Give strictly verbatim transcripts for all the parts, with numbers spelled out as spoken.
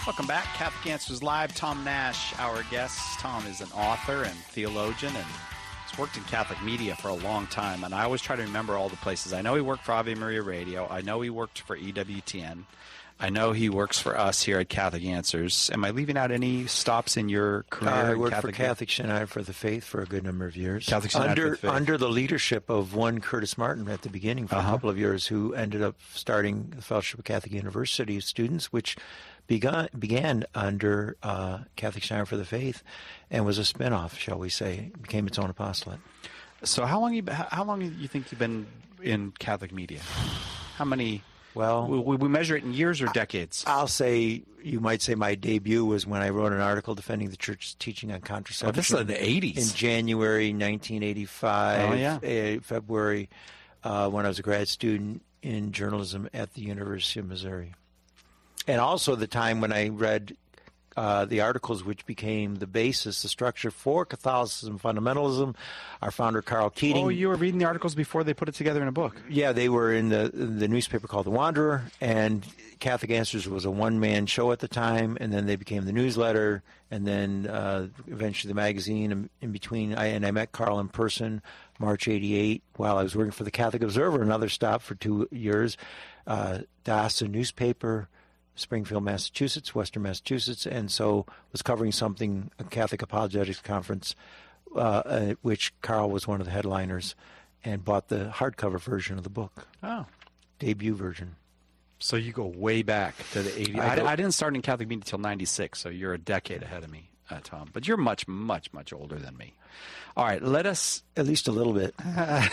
Welcome back. Catholic Answers Live. Tom Nash, our guest. Tom is an author and theologian and has worked in Catholic media for a long time. And I always try to remember all the places. I know he worked for Ave Maria Radio. I know he worked for E W T N. I know he works for us here at Catholic Answers. Am I leaving out any stops in your career? Uh, I worked Catholic for Catholic Synod for the Faith for a good number of years. Catholic Synod under, for the Faith. Under the leadership of one Curtis Martin at the beginning for Uh-huh. a couple of years, who ended up starting the Fellowship of Catholic University students, which began, began under uh, Catholic Synod for the Faith and was a spinoff, shall we say. It became its own apostolate. So how long you how long you think you've been in Catholic media? How many? Well, we, we measure it in years or decades. I'll say, you might say my debut was when I wrote an article defending the Church's teaching on contraception. Oh, this is in the eighties. In January nineteen eighty-five, Oh, yeah. uh, February, uh, when I was a grad student in journalism at the University of Missouri. And also the time when I read uh, the articles which became the basis, the structure for Catholicism fundamentalism. Our founder, Carl Keating. Oh, you were reading the articles before they put it together in a book. Yeah, they were in the the newspaper called The Wanderer, and Catholic Answers was a one-man show at the time, and then they became the newsletter, and then uh, eventually the magazine. In, in between, I, and I met Carl in person March eighty-eight while I was working for the Catholic Observer, another stop for two years, uh, Das, a newspaper, Springfield, Massachusetts, Western Massachusetts, and so was covering something, a Catholic Apologetics Conference, uh, at which Carl was one of the headliners, and bought the hardcover version of the book. Oh. Debut version. So you go way back to the eighties. I I, go- I didn't start in Catholic media until ninety-six, so you're a decade ahead of me, uh, Tom. But you're much, much, much older than me. All right, let us... At least a little bit.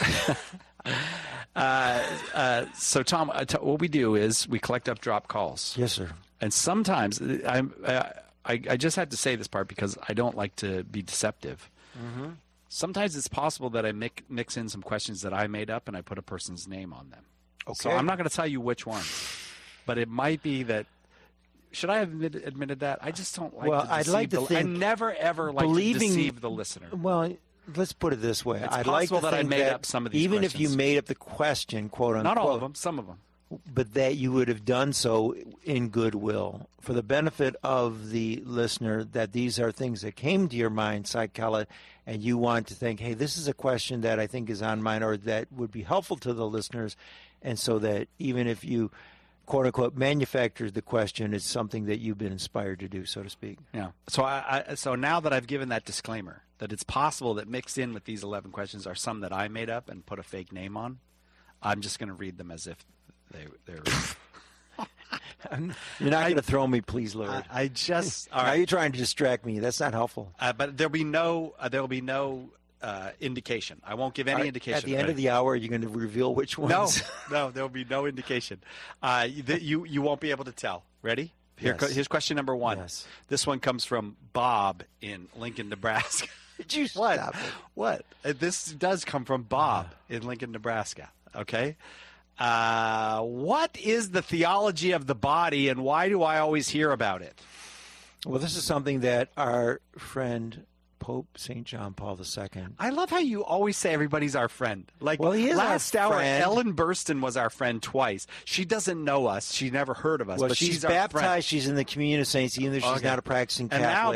Uh, uh, so, Tom, uh, t- what we do is we collect up drop calls. Yes, sir. And sometimes, I'm, uh, I, I just have to say this part because I don't like to be deceptive. Mm-hmm. Sometimes it's possible that I mix, mix in some questions that I made up and I put a person's name on them. Okay. So I'm not going to tell you which ones, but it might be that. Should I have admit, admitted that? I just don't like Well, to I'd deceive like to the, think I never, ever like believing- to deceive the listener. Well, let's put it this way. It's I'd like to possible that I think made that up some of these even if you questions. made up the question, quote unquote, Not all of them, some of them. but that you would have done so in goodwill for the benefit of the listener, that these are things that came to your mind, psychology, and you want to think, hey, this is a question that I think is on mine or that would be helpful to the listeners, and so that even if you, quote unquote, manufactured the question, it's something that you've been inspired to do, so to speak. Yeah. So I, I so now that I've given that disclaimer that it's possible that mixed in with these eleven questions are some that I made up and put a fake name on, I'm just going to read them as if they they're. You're not going to throw me, please, Lord. I, I just all Now right. you're trying to distract me. That's not helpful. Uh, but there'll be no uh, there'll be no uh, indication. I won't give any All right, indication. At the end of the hour, you're going to reveal which ones. No, no, there'll be no indication. Uh, you, th- you you won't be able to tell. Ready? Here, Yes. co- here's question number one. Yes. This one comes from Bob in Lincoln, Nebraska. Did you What? stop it? What? Uh, This does come from Bob in Lincoln, Nebraska. Okay. Uh, what is the theology of the body, and why do I always hear about it? Well, this is something that our friend Pope Saint John Paul the Second. I love how you always say everybody's our friend. Like Well, he is our last hour, friend. Ellen Burstyn was our friend twice. She doesn't know us. She never heard of us. Well, but she's, she's our baptized. friend. She's in the communion of saints, even though she's Okay. not a practicing And Catholic. now